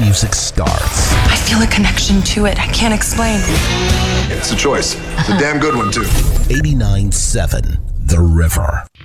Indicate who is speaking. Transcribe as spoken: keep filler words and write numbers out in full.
Speaker 1: music starts.
Speaker 2: I feel a connection to it. I can't explain.
Speaker 3: It's a choice. It's a damn good one, too.
Speaker 1: eighty-nine point seven The River.